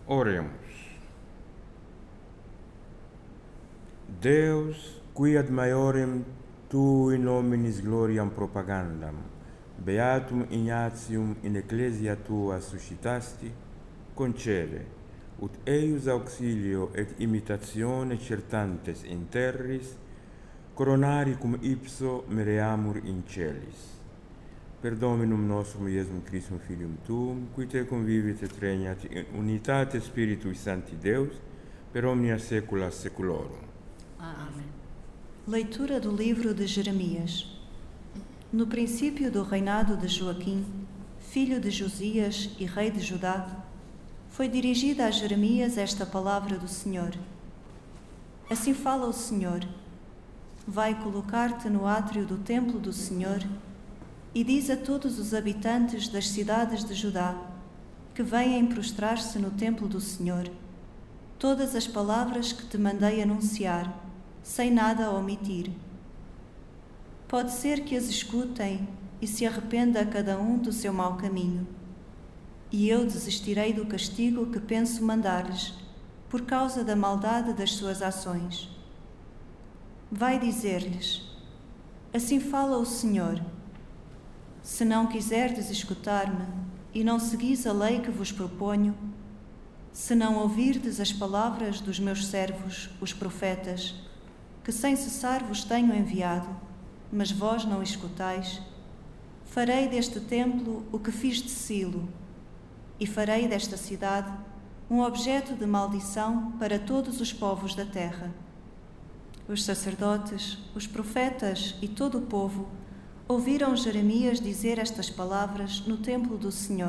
Oremos. Deus, qui ad maiorem tui nominis gloriam propagandam, beatum Ignatium in ecclesia tua suscitasti, concede, ut eius auxilio et imitatione certantes in terris, coronari cum ipso mereamur in celis. Per Dominum nostrum Iesum Christum Filium Tuum, qui te convivit et regnat in unitate Spiritui Sancti Deus, per omnia saecula saeculorum. Amém. Leitura do livro de Jeremias. No princípio do reinado de Joaquim, filho de Josias e rei de Judá, foi dirigida a Jeremias esta palavra do Senhor. Assim fala o Senhor: vai colocar-te no átrio do templo do Senhor e diz a todos os habitantes das cidades de Judá que venham prostrar-se no templo do Senhor todas as palavras que te mandei anunciar, sem nada omitir. Pode ser que as escutem e se arrependa cada um do seu mau caminho, e eu desistirei do castigo que penso mandar-lhes por causa da maldade das suas ações. Vai dizer-lhes: assim fala o Senhor: se não quiserdes escutar-me e não seguis a lei que vos proponho, se não ouvirdes as palavras dos meus servos, os profetas, que sem cessar vos tenho enviado, mas vós não escutais, farei deste templo o que fiz de Silo, e farei desta cidade um objeto de maldição para todos os povos da terra. Os sacerdotes, os profetas e todo o povo ouviram Jeremias dizer estas palavras no templo do Senhor.